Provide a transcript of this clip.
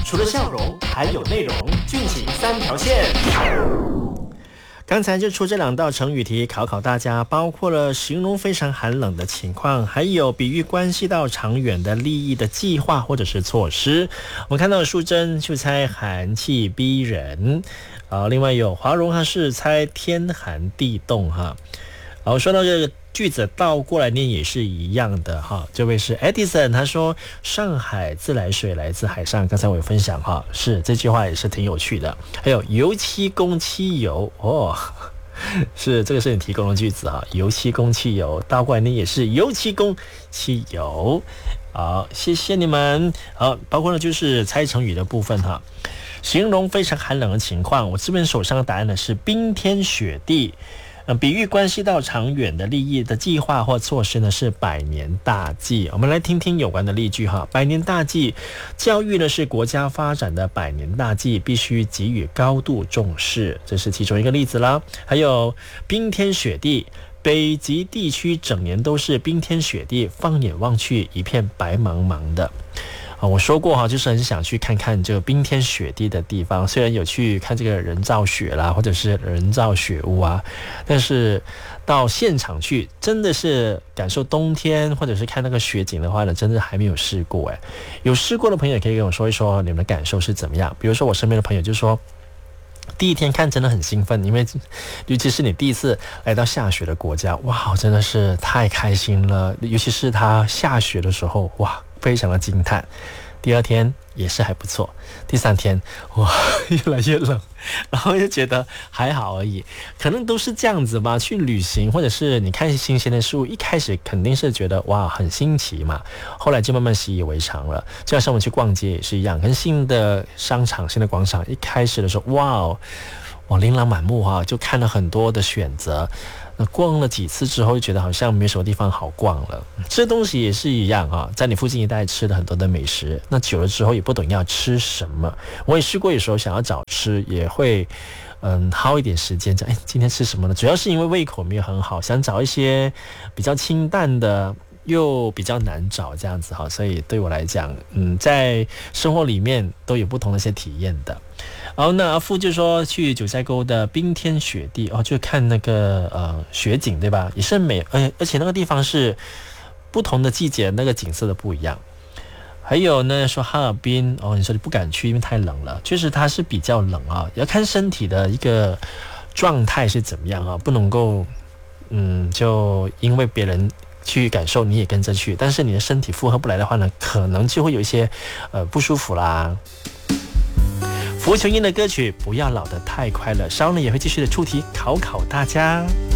除了笑容还有内容，俊情三条线。刚才就出这2道成语题考大家，包括了形容非常寒冷的情况，还有比喻关系到长远的利益的计划或者是措施。我们看到淑珍就猜寒气逼人，另外有华荣他是猜天寒地冻哈。说到这个句子倒过来念也是一样的哈。这位是 Edison， 他说上海自来水来自海上，刚才我有分享哈，是这句话也是挺有趣的。还有油漆供汽油是这个是你提供的句子哈，油漆供汽油，倒过来念也是油漆供汽油。好，谢谢你们。好，包括呢就是猜成语的部分哈，形容非常寒冷的情况，我这边手上的答案呢是冰天雪地。比喻关系到长远的利益的计划或措施呢是百年大计。我们来听听有关的例句哈。百年大计，教育呢是国家发展的百年大计，必须给予高度重视，这是其中一个例子啦。还有冰天雪地，北极地区整年都是冰天雪地，放眼望去一片白茫茫的。我说过哈，就是很想去看看这个冰天雪地的地方，虽然有去看这个人造雪啦，或者是人造雪屋啊，但是到现场去真的是感受冬天或者是看那个雪景的话呢，真的还没有试过哎。有试过的朋友也可以跟我说一说你们的感受是怎么样。比如说我身边的朋友就说第一天看真的很兴奋，因为尤其是你第一次来到下雪的国家，哇，真的是太开心了。尤其是它下雪的时候，哇，非常的惊叹。第2天也是还不错，第3天哇越来越冷，然后就觉得还好而已，可能都是这样子吧。去旅行或者是你看新鲜的事物，一开始肯定是觉得哇很新奇嘛，后来就慢慢习以为常了。就像是我们去逛街也是一样，跟新的商场新的广场，一开始的时候哇琳琅满目哈，就看了很多的选择。那逛了几次之后就觉得好像没什么地方好逛了。吃东西也是一样啊，在你附近一带吃了很多的美食，那久了之后也不懂要吃什么。我也试过，有时候想要找吃也会耗一点时间，今天吃什么呢？主要是因为胃口没有很好，想找一些比较清淡的又比较难找这样子哈，所以对我来讲在生活里面都有不同的一些体验的。好，那阿富就说去九寨沟的冰天雪地就看那个雪景对吧，也是美，而且那个地方是不同的季节那个景色的不一样。还有呢说哈尔滨你说你不敢去因为太冷了，确实它是比较冷啊，要看身体的一个状态是怎么样啊，不能够就因为别人去感受你也跟着去，但是你的身体负荷不来的话呢，可能就会有一些不舒服啦。胡琼英的歌曲不要老得太快乐，稍后呢也会继续的出题考大家。